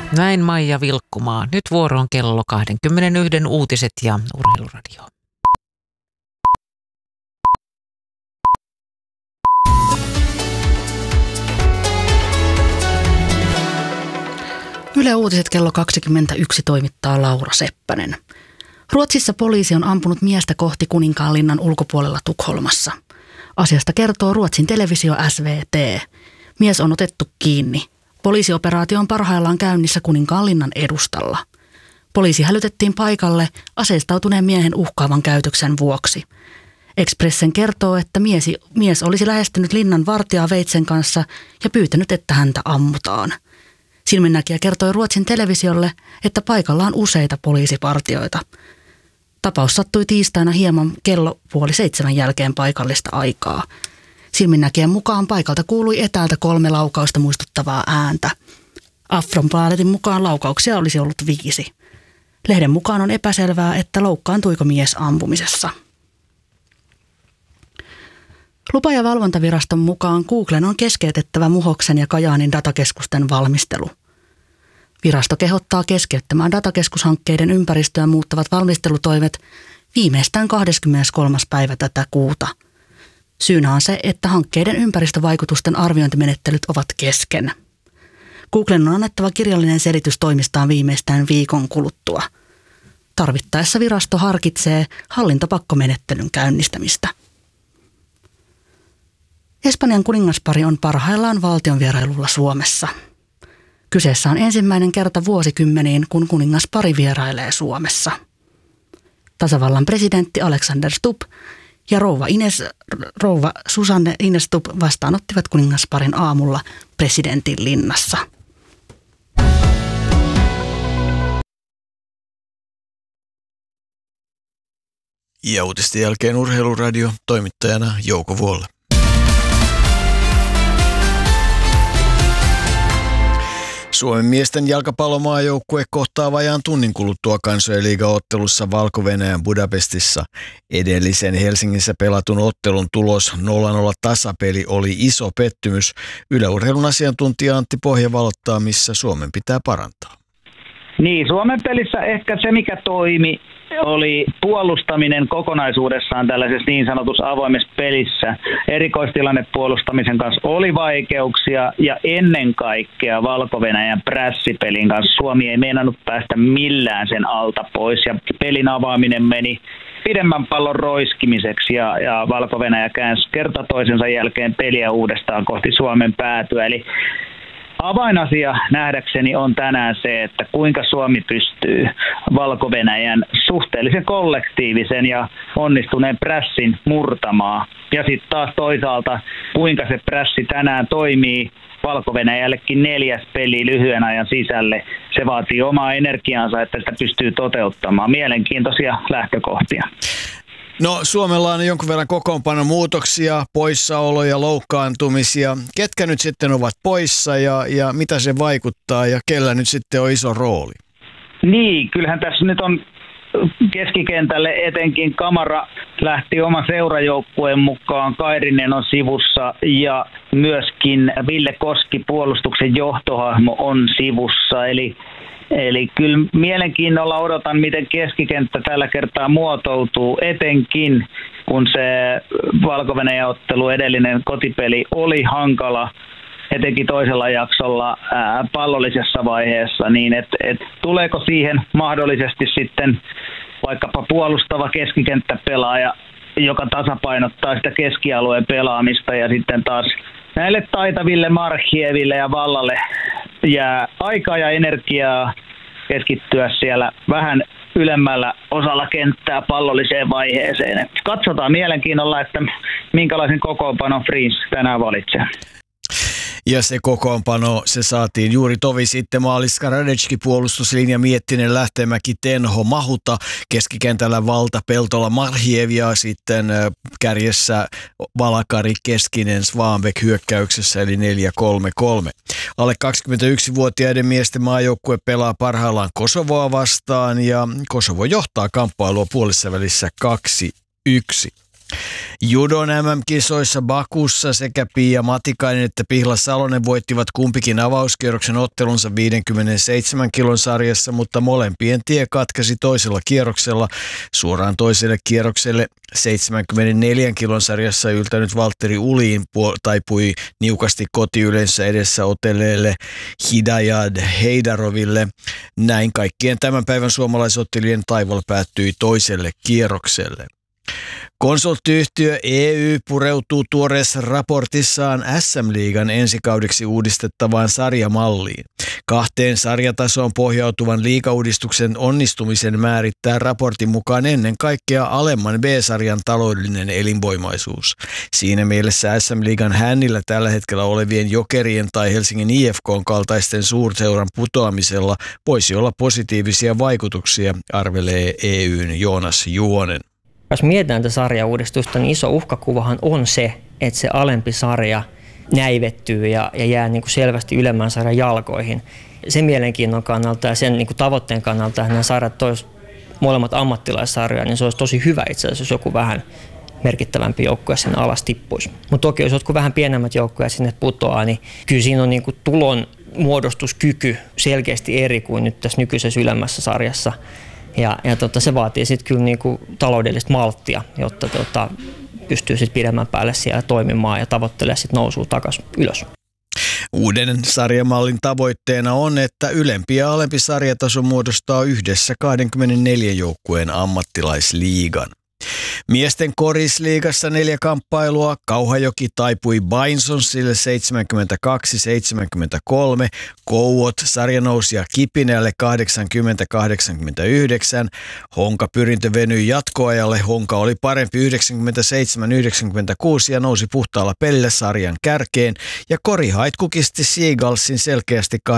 Näin Maija Vilkkumaa. Nyt vuoro on kello 21 uutiset ja urheiluradio. Yle Uutiset kello 21 toimittaa Laura Seppänen. Ruotsissa poliisi on ampunut miestä kohti Kuninkaanlinnan ulkopuolella Tukholmassa. Asiasta kertoo Ruotsin televisio SVT. Mies on otettu kiinni. Poliisioperaatio on parhaillaan käynnissä Kuninkaanlinnan edustalla. Poliisi hälytettiin paikalle aseistautuneen miehen uhkaavan käytöksen vuoksi. Expressen kertoo, että mies olisi lähestynyt linnan vartijaa veitsen kanssa ja pyytänyt, että häntä ammutaan. Silminnäkijä kertoi Ruotsin televisiolle, että paikalla on useita poliisipartioita. Tapaus sattui tiistaina hieman kello 6:30 jälkeen paikallista aikaa. Silminnäkijän mukaan paikalta kuului etäältä 3 laukausta muistuttavaa ääntä. Aftonbladetin mukaan laukauksia olisi ollut 5. Lehden mukaan on epäselvää, että loukkaantuiko mies ampumisessa. Lupa- ja valvontaviraston mukaan Googlen on keskeytettävä Muhoksen ja Kajaanin datakeskusten valmistelu. Virasto kehottaa keskeyttämään datakeskushankkeiden ympäristöä muuttavat valmistelutoimet viimeistään 23. päivä tätä kuuta. Syynä on se, että hankkeiden ympäristövaikutusten arviointimenettelyt ovat kesken. Googlen on annettava kirjallinen selitys toimistaan viimeistään viikon kuluttua. Tarvittaessa virasto harkitsee hallintopakkomenettelyn käynnistämistä. Espanjan kuningaspari on parhaillaan valtionvierailulla Suomessa. Kyseessä on ensimmäinen kerta vuosikymmeniin, kun kuningaspari vierailee Suomessa. Tasavallan presidentti Alexander Stubb ja rouva Susanne Ines Stubb vastaanottivat kuningasparin aamulla presidentin linnassa. Ja uutisten jälkeen urheiluradio, toimittajana Jouko Vuolle. Suomen miesten jalkapallomaajoukkue kohtaa vajaan tunnin kuluttua kansojen liigaottelussa Valko-Venäjän Budapestissa. Edellisen Helsingissä pelatun ottelun tulos 0-0 tasapeli oli iso pettymys. Yle Urheilun asiantuntija Antti Pohja valottaa, missä Suomen pitää parantaa. Niin, Suomen pelissä ehkä se, mikä toimi, oli puolustaminen kokonaisuudessaan tällaisessa niin sanotussa avoimessa pelissä. Erikoistilanne puolustamisen kanssa oli vaikeuksia ja ennen kaikkea Valko-Venäjän prässipelin kanssa Suomi ei meinannut päästä millään sen alta pois ja pelin avaaminen meni pidemmän pallon roiskimiseksi ja Valko-Venäjä käänsi kerta toisensa jälkeen peliä uudestaan kohti Suomen päätyä. Eli avainasia nähdäkseni on tänään se, että kuinka Suomi pystyy Valko-Venäjän suhteellisen kollektiivisen ja onnistuneen prässin murtamaan. Ja sitten taas toisaalta, kuinka se prässi tänään toimii Valko-Venäjällekin 4. peli lyhyen ajan sisälle. Se vaatii omaa energiaansa, että sitä pystyy toteuttamaan. Mielenkiintoisia lähtökohtia. No, Suomella on jonkun verran kokoonpanomuutoksia, poissaoloja, loukkaantumisia. Ketkä nyt sitten ovat poissa ja mitä se vaikuttaa ja kellä nyt sitten on iso rooli? Niin, kyllähän tässä nyt on keskikentälle etenkin Kamara lähti oma seurajoukkueen mukaan. Kairinen on sivussa ja myöskin Ville Koski, puolustuksen johtohahmo, on sivussa. Eli kyllä mielenkiinnolla odotan, miten keskikenttä tällä kertaa muotoutuu, etenkin kun se Valko-Venäjän ottelu, edellinen kotipeli, oli hankala, etenkin toisella jaksolla pallollisessa vaiheessa, niin että tuleeko siihen mahdollisesti sitten vaikkapa puolustava keskikenttäpelaaja, joka tasapainottaa sitä keskialueen pelaamista ja sitten taas näille taitaville Marchieville ja Vallalle jää aikaa ja energiaa keskittyä siellä vähän ylemmällä osalla kenttää pallolliseen vaiheeseen. Et katsotaan mielenkiinnolla, että minkälaisen kokoonpanon Friis tänään valitsee. Ja se kokoonpano, se saatiin juuri tovi sitten. Maaliska Radecki, puolustuslinja Miettinen, Lähtemäki, Tenho, Mahuta, keskikentällä Valta, Peltola, Marhiev ja sitten kärjessä Valakari, Keskinen, Svanbeck hyökkäyksessä eli 4-3-3. Alle 21-vuotiaiden miesten maajoukkue pelaa parhaillaan Kosovoa vastaan ja Kosovo johtaa kamppailua puolessa välissä 2-1. Judon MM-kisoissa Bakussa sekä Pia Matikainen että Pihla Salonen voittivat kumpikin avauskierroksen ottelunsa 57 kilon sarjassa, mutta molempien tie katkesi toisella kierroksella. Suoraan toiselle kierrokselle 74 kilon sarjassa yltänyt Valtteri Uliin taipui niukasti kotiyleensä edessä otelleelle Hidayat Heidaroville. Näin kaikkien tämän päivän suomalaisottelijoiden taival päättyi toiselle kierrokselle. Konsulttiyhtiö EY pureutuu tuoreessa raportissaan SM-liigan ensikaudeksi uudistettavaan sarjamalliin. 2 sarjatasoon pohjautuvan liigauudistuksen onnistumisen määrittää raportin mukaan ennen kaikkea alemman B-sarjan taloudellinen elinvoimaisuus. Siinä mielessä SM-liigan hännillä tällä hetkellä olevien Jokerien tai Helsingin IFK:n kaltaisten suurseuran putoamisella voisi olla positiivisia vaikutuksia, arvelee EY:n Joonas Juonen. Jos mietitään tätä sarjauudistusta, niin iso uhkakuvahan on se, että se alempi sarja näivettyy ja jää niin kuin selvästi ylemmän sarjan jalkoihin. Sen mielenkiinnon kannalta ja sen niin kuin tavoitteen kannalta, että nämä sarjat olisivat molemmat ammattilaissarjoja, niin se olisi tosi hyvä itse asiassa, jos joku vähän merkittävämpi joukkue sen alas tippuisi. Mutta toki jos jotkut vähän pienemmät joukkueet sinne putoaa, niin kyllä siinä on niin kuin tulon muodostuskyky selkeästi eri kuin nyt tässä nykyisessä ylemmässä sarjassa. Ja se vaatii sitten kyllä niinku taloudellista malttia, jotta pystyy sitten pidemmän päälle siellä toimimaan ja tavoittelee sitten nousua takaisin ylös. Uuden sarjamallin tavoitteena on, että ylempi ja alempi sarjataso muodostaa yhdessä 24 joukkueen ammattilaisliigan. Miesten korisliigassa 4 kamppailua. Kauhajoki taipui Bainsonsille 72-73. Kouot sarjanousija Kipinälle 80-89. Honka pyrintö venyi jatkoajalle. Honka oli parempi 97-96 ja nousi puhtaalla pelillä sarjan kärkeen. Ja Korihait kukisti Seagullsin selkeästi